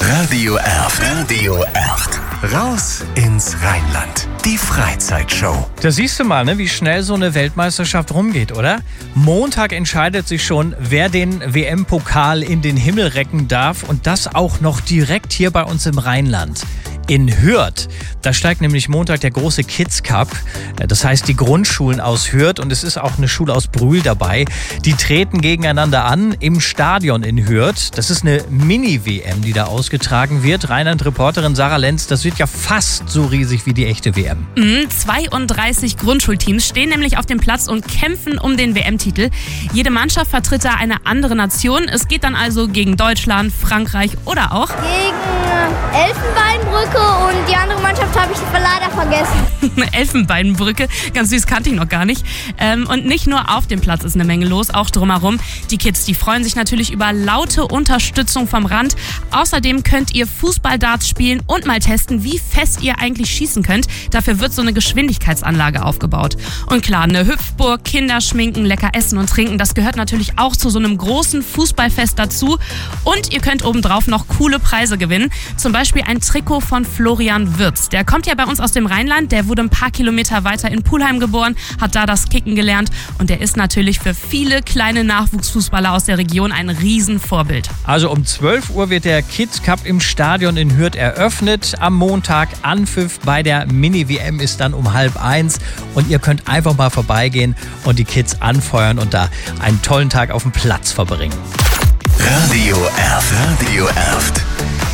Radio Erft. Radio Erft. Raus ins Rheinland. Die Freizeitshow. Da siehst du mal, wie schnell so eine Weltmeisterschaft rumgeht, oder? Montag entscheidet sich schon, wer den WM-Pokal in den Himmel recken darf. Und das auch noch direkt hier bei uns im Rheinland. In Hürth. Da steigt nämlich Montag der große Kids Cup. Das heißt die Grundschulen aus Hürth, und es ist auch eine Schule aus Brühl dabei. Die treten gegeneinander an im Stadion in Hürth. Das ist eine Mini-WM, die da ausgetragen wird. Rheinland-Reporterin Sarah Lenz, das wird ja fast so riesig wie die echte WM. 32 Grundschulteams stehen nämlich auf dem Platz und kämpfen um den WM-Titel. Jede Mannschaft vertritt da eine andere Nation. Es geht dann also gegen Deutschland, Frankreich oder auch gegen Elfenbeinbrücke, und die andere Mannschaft habe ich leider vergessen. Elfenbeinbrücke, ganz süß, kannte ich noch gar nicht. Und nicht nur auf dem Platz ist eine Menge los, auch drumherum. Die Kids, die freuen sich natürlich über laute Unterstützung vom Rand. Außerdem könnt ihr Fußballdarts spielen und mal testen, wie fest ihr eigentlich schießen könnt. Dafür wird so eine Geschwindigkeitsanlage aufgebaut. Und klar, eine Hüpfburg, Kinder schminken, lecker essen und trinken, das gehört natürlich auch zu so einem großen Fußballfest dazu. Und ihr könnt obendrauf noch coole Preise gewinnen. Zum Beispiel ein Trikot von Florian Wirtz. Der kommt ja bei uns aus dem Rheinland, der wurde ein paar Kilometer weiter in Pulheim geboren, hat da das Kicken gelernt, und der ist natürlich für viele kleine Nachwuchsfußballer aus der Region ein Riesenvorbild. Also um 12 Uhr wird der Kids Cup im Stadion in Hürth eröffnet. Am Montag Anpfiff bei der Mini-WM ist dann um 12:30, und ihr könnt einfach mal vorbeigehen und die Kids anfeuern und da einen tollen Tag auf dem Platz verbringen. Radio Erft. Radio Erft.